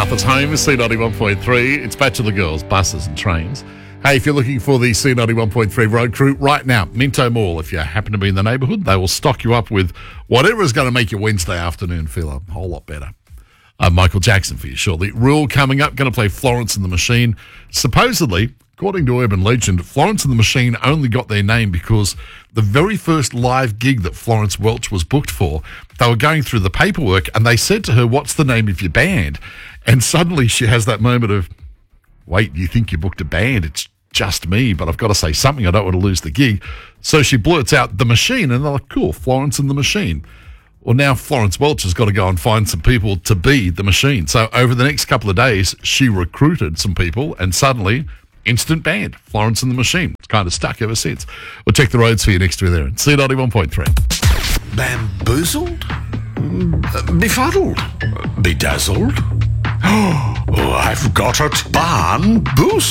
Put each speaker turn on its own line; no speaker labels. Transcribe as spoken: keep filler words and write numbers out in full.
Martha's Home, C ninety-one point three. It's Bachelor Girls, buses and trains. Hey, if you're looking for the C ninety-one point three road crew right now, Minto Mall, if you happen to be in the neighbourhood, they will stock you up with whatever is going to make your Wednesday afternoon feel a whole lot better. Uh, Michael Jackson for you shortly. Rule coming up, going to play Florence and the Machine. Supposedly, according to urban legend, Florence and the Machine only got their name because the very first live gig that Florence Welch was booked for, they were going through the paperwork and they said to her, "What's the name of your band?" And suddenly she has that moment of, wait, you think you booked a band? It's just me, but I've got to say something. I don't want to lose the gig. So she blurts out, "The Machine," and they're like, cool, Florence and the Machine. Well, now Florence Welch has got to go and find some people to be the Machine. So over the next couple of days, she recruited some people and suddenly, instant band, Florence and the Machine. It's kind of stuck ever since. We'll check the roads for you next to there in C ninety-one point three.
Bamboozled? Befuddled? Bedazzled? Oh, I've got it. Bamboozled.